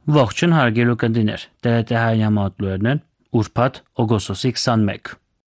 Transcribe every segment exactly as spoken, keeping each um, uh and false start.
Ողջույն հարգելի ունկնդիրներ, Տ Ր Տ հայրենի մատլուերն են, ուրբաթ օգոստոսի քսաներեք։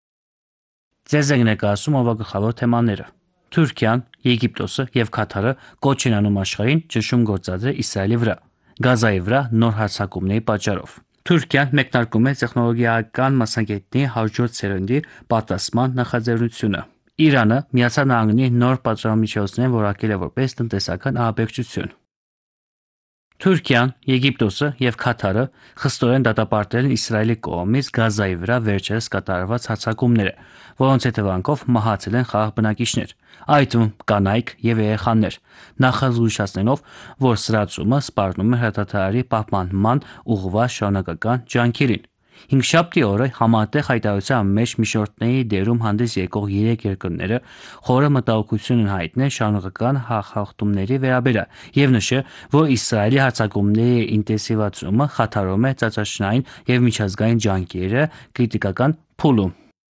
Ձեզ ենք ներկայացում օրվա գլխավոր թեմաները։ Թուրքիան, Եգիպտոսը եւ Քաթարը կոչ են անում աշխարհին ճնշում գործադրել Իսրայելի վրա, Գազայի վրա նոր հարձակումների պատճառով։ Թուրքիան մեկնարկում է տեխնոլոգիական մասնագետի հաջորդ սերնդի պատասխան նախաձեռնությունը։ Իրանը Միացյալ Նահանգների նոր պատժամիջոցներ որակել է որպես տնտեսական ահաբեկչություն։ Թուրքիան, Եգիպտոսը եւ Քաթարը խստորեն դատապարտել են Իսրայելի կողմից Գազայի վրա վերջերս կատարված հարձակումները, որոնց հետևանքով մահացել են խաղաղ բնակիչներ, այդ թվում կանայք եւ երեխաներ, նախազգուշացնելով, որ սրացումը սպառնում է հրադադարի պահպանման ուղղված շարունակական ջանքերին։ Հինգշաբթի օրը համատեղ հայտարարության մեջ միջնորդների դերում հանդես եկող երեք երկրները խորը մտահոգություն են հայտնել շարունակական հաղթումների վերաբերյալ եւ նշել, որ Իսրայելի հարձակումների ինտենսիվացումը խաթարում է ծածաշնային եւ միջազգային ջանքերը քրիտիկական փուլում։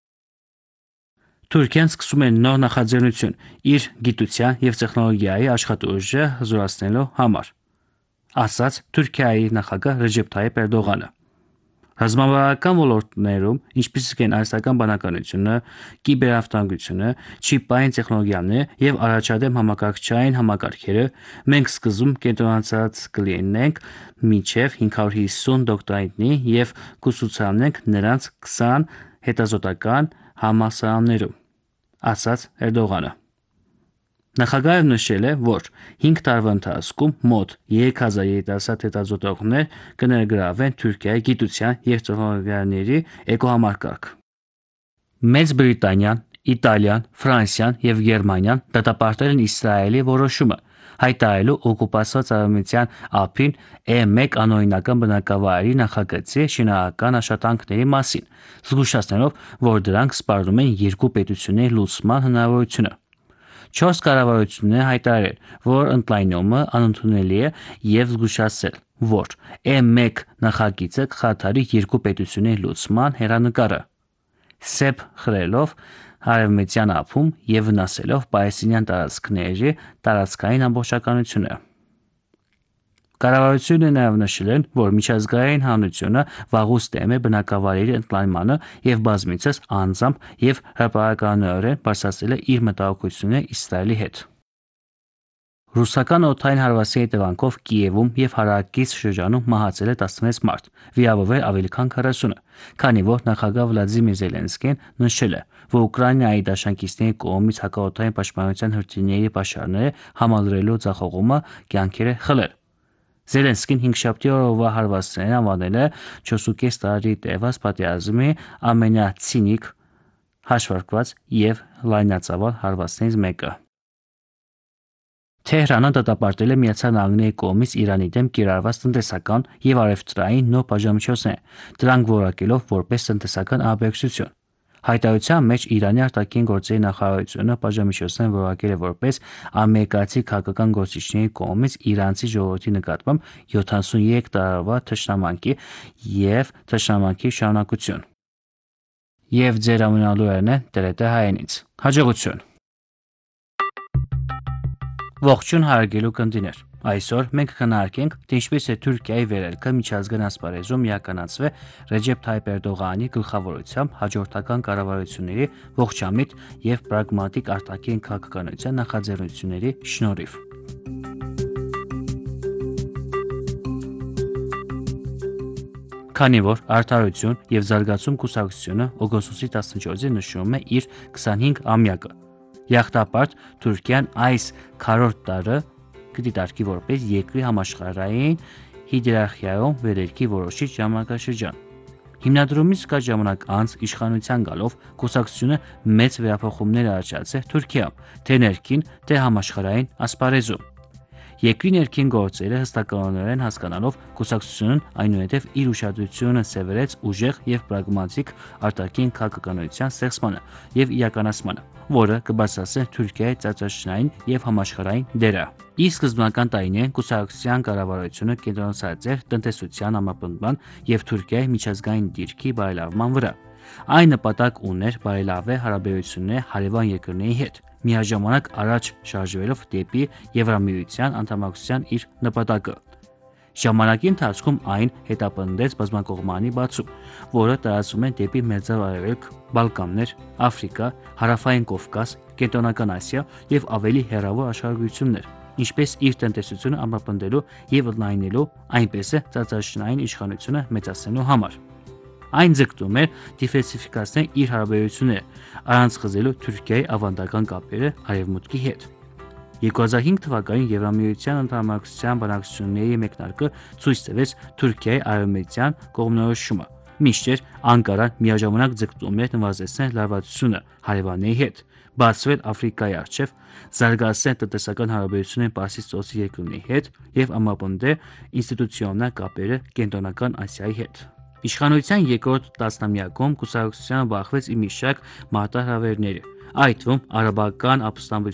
Թուրքիան սկսում է նոր նախաձեռնություն իր գիտության եւ տեխնոլոգիայի աշխատուժը զորացնելու համար, ասաց Թուրքիայի նախագահ Ռեջեփ Թայիփ Էրդողանը։ Ռազմավարական ոլորտներում, ինչպիսիք են արհեստական բանականությունը, կիբերավտանգությունը, չիպային տեխնոլոգիաները եւ առաջադեմ համակարգչային համակարգերը, մենք սկզբում կենտրոնացած կլինենք մինչեւ հինգ հարյուր հիսուն դոկտորանտների եւ կուսուցանենք նրանց քսան հետազոտական համալսարաններում, ասաց Էրդողանը։ Նախագահը նշել է, որ հինգ տարվա ընթացքում մոտ երեք հազար երիտասարդ հետազոտողներ կներգրավեն Թուրքիայի գիտության եւ տեխնոլոգիաների էկոհամակարգ։ Մեծ Բրիտանիան, Իտալիան, Ֆրանսիան եւ Գերմանիան դատապարտել են Իսրայելի որոշումը, հայտարարելու օկուպացված արևմտյան ափին E մեկ անօրինական բնակավայրի նախագծի շինարարական աշխատանքների մասին, զգուշացնելով, որ դրանք սպառնում են երկու պետությունների լուծման հնարավորությունը։ Չորս կառավարությունները հայտարարել, որ ընդլայնումը անընդունելի է եւ զգուշացրել, որ E մեկ նախագիծը կխաթարի երկու պետությունների լուծման հեռանկարը, սեպ խրելով արևմտյան ափում եւ վնասելով պալեստինյան տարածքների տարածքային ամբողջականությունը։ Կառավարությունը նաև նշել են, որ միջազգային հանրությունը վաղուց դեմ է բնակավայրերի ընդլայնմանը եւ բազմիցս անձամբ եւ հրապարակականորեն բարձրացրել է իր մտահոգությունները Իսրայելի հետ։ Ռուսական օդային հարվածի հետևանքով Կիևում եւ հարակից շրջանում մահացել է տասնվեց մարդ, վիրավորվել ավելի քան քառասունը, քանի որ նախագահ Վլադիմիր Զելենսկին նշել է, որ Ուկրաինայի դաշնակիցների կողմից հակաօդային պաշտպանության հրթիռների պաշարները համալրելու ձախողումը կյանքեր է խլել։ Զելենսկին հինգշաբթի օրվա հարվածներն անվանել է չորսուկես տարի տևած պատերազմի ամենացինիկ, հաշվարկված եւ լայնածավալ հարվածներից մեկը։ Թեհրանը դատապարտել է Միացյալ Նահանգների կողմից Իրանի դեմ կիրառված տնտեսական եւ առևտրային նոր պատժամիջոցներ, դրանք որակելով որպես տնտեսական ահաբեկչություն։ Հայտարարության մեջ Իրանի արտաքին գործերի նախարարությունը պատժամիջոցներ որակել է որպես ամերիկացի քաղաքական գործիչների կողմից իրանցի ժողովրդի նկատմամբ յոթանասունյոթ տարվա թշնամանքի եւ թշնամանքի շարունակություն։ Եվ ձեր ամենալուրն է Տ Ր Տ հայերենից։ Հաջողություն։ Ողջույն հարգելի ունկնդիրներ։ Այսօր մենք կքննարկենք, թե ինչպես է Թուրքիայի վերելքը միջազգային ասպարեզում իրականացվել Ռեջեփ Թայիփ Էրդողանի գլխավորությամբ հաջորդական կառավարությունների ողջամիտ եւ պրագմատիկ արտաքին քաղաքականության նախաձեռնությունների շնորհիվ։ Քանի որ Արդարություն եւ զարգացում կուսակցությունը օգոստոսի տասնչորսին նշում է իր քսանհինգ ամյակը, Եղտապարտ Թուրքիան այս քառորդ տարը կդիտարկի որպես երկրի համաշխարհային հիերարխիայում վերելքի որոշիչ ժամանակաշրջան։ Հիմնադրումից կարճ ժամանակ անց իշխանության գալով կուսակցությունը մեծ վերափոխումներ առաջացրել Թուրքիայում, թե ներքին, թե համաշխարհային ասպարեզում։ Երկրի ներքին գործերը հստակորեն հասկանալով կուսակցությունն այնուհետև իր ուշադրությունը սևեռեց ուժեղ եւ պրագմատիկ արտաքին քաղաքականության ստեղծմանը եւ իրականացմանը, որը կբարձրացնի Թուրքիայի ծածաշնային եւ համաշխարհային դերը։ Ի սկզբնական տարիներին կուսակցության կառավարությունը կենտրոնացած էր տնտեսության ամրապնդման եւ Թուրքիայի միջազգային դիրքի բարելավման վրա։ Այն նպատակ ուներ բարելավել հարաբերությունները հարևան երկրների հետ, միաժամանակ առաջ շարժվելով դեպի Եվրամիության անդամակցության իր նպատակը։ Ժամանակի ընթացքում այն հետապնդեց բազմակողմանի բացում, որը տարածվում է դեպի Մերձավ Արևելք, Բալկաններ, Աֆրիկա, Հարավային Կովկաս, Կենտրոնական Ասիա եւ ավելի հեռավոր աշխարհագրություններ, ինչպես իր տնտեսությունը ամրապնդելու եւ ընդլայնելու, այնպես է ծածաշնային իշխանությունը մեծացնելու համար։ Այն ձգտում էր դիվերսիֆիկացնել իր հարաբերությունները, առանց խզելու Թուրքիայի ավանդական կապերը Արևմուտքի հետ։ երկու հազար հինգ թվականին Եվրամիության ընդհանրակցության բանակցությունների մեկնարկը ցույց տվեց Թուրքիայի արևմտյան կողմնորոշումը, մինչդեռ Անկարան միաժամանակ ձգտում էր նվազեցնել լարվածությունը հարևանների հետ, բացվել Աֆրիկայի առջև, զարգացնել տնտեսական հարաբերությունները Պարսից ծոցի երկրների հետ եւ ամրապնդել ինստիտուցիոնալ կապերը Կենտրոնական Ասիայի հետ։ Իշխանության երկրորդ տասնամյակում կուսակցությանը բախվեց ի մի շարք մարտահրավերների, այդ թվում արաբական ապստամբության